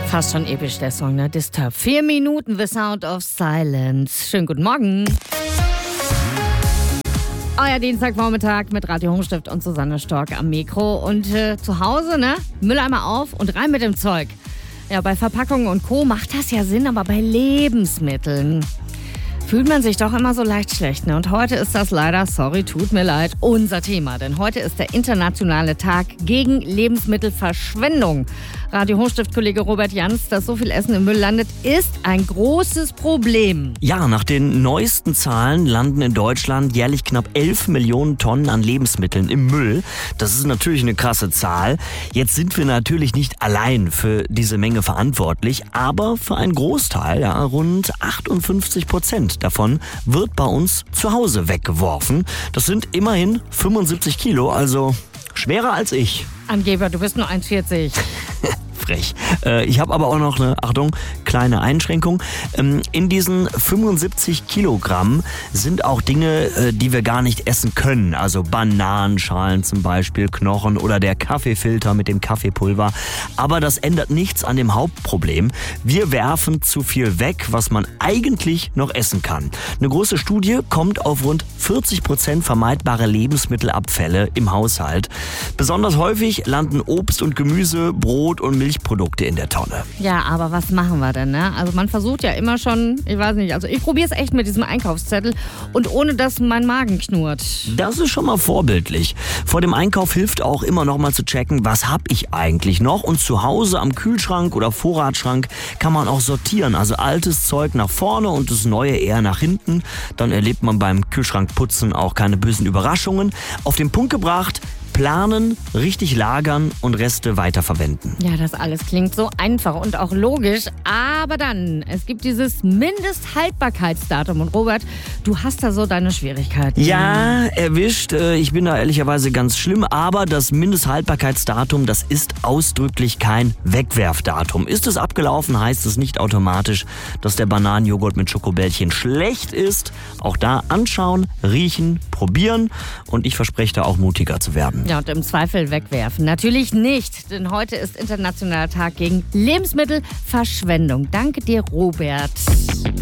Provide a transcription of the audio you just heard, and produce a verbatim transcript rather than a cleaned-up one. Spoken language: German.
Fast schon episch, der Song, ne? Disturb. Vier Minuten, The Sound of Silence. Schönen guten Morgen. Euer Dienstagvormittag mit Radio Hochstift und Susanne Stork am Mikro. Und äh, zu Hause, ne? Mülleimer auf und rein mit dem Zeug. Ja, bei Verpackungen und Co. macht das ja Sinn, aber bei Lebensmitteln fühlt man sich doch immer so leicht schlecht, ne? Und heute ist das leider, sorry, tut mir leid, unser Thema. Denn heute ist der internationale Tag gegen Lebensmittelverschwendung. Radio Hochstift-Kollege Robert Jans, dass so viel Essen im Müll landet, ist ein großes Problem. Ja, nach den neuesten Zahlen landen in Deutschland jährlich knapp elf Millionen Tonnen an Lebensmitteln im Müll. Das ist natürlich eine krasse Zahl. Jetzt sind wir natürlich nicht allein für diese Menge verantwortlich, aber für einen Großteil, ja, rund achtundfünfzig Prozent davon wird bei uns zu Hause weggeworfen. Das sind immerhin fünfundsiebzig Kilo, also schwerer als ich. Angeber, du bist nur eins Komma vierzig. Frech. Äh, ich habe aber auch noch eine, Achtung, kleine Einschränkung. Ähm, in diesen fünfundsiebzig Kilogramm sind auch Dinge, äh, die wir gar nicht essen können. Also Bananenschalen zum Beispiel, Knochen oder der Kaffeefilter mit dem Kaffeepulver. Aber das ändert nichts an dem Hauptproblem. Wir werfen zu viel weg, was man eigentlich noch essen kann. Eine große Studie kommt auf rund vierzig Prozent vermeidbare Lebensmittelabfälle im Haushalt. Besonders häufig landen Obst und Gemüse, Brot und Milchprodukte in der Tonne. Ja, aber was machen wir denn, ne? Also man versucht ja immer schon, ich weiß nicht, also ich probiere es echt mit diesem Einkaufszettel und ohne, dass mein Magen knurrt. Das ist schon mal vorbildlich. Vor dem Einkauf hilft auch immer noch mal zu checken, was habe ich eigentlich noch? Und zu Hause am Kühlschrank oder Vorratsschrank kann man auch sortieren. Also altes Zeug nach vorne und das Neue eher nach hinten. Dann erlebt man beim Kühlschrankputzen auch keine bösen Überraschungen. Auf den Punkt gebracht: planen, richtig lagern und Reste weiterverwenden. Ja, das alles klingt so einfach und auch logisch, aber dann, es gibt dieses Mindesthaltbarkeitsdatum und Robert, du hast da so deine Schwierigkeiten. Ja, erwischt. Ich bin da ehrlicherweise ganz schlimm, aber das Mindesthaltbarkeitsdatum, das ist ausdrücklich kein Wegwerfdatum. Ist es abgelaufen, heißt es nicht automatisch, dass der Bananenjoghurt mit Schokobällchen schlecht ist. Auch da anschauen, riechen, probieren und ich verspreche da auch mutiger zu werden. Ja, und im Zweifel wegwerfen. Natürlich nicht, denn heute ist Internationaler Tag gegen Lebensmittelverschwendung. Danke dir, Robert.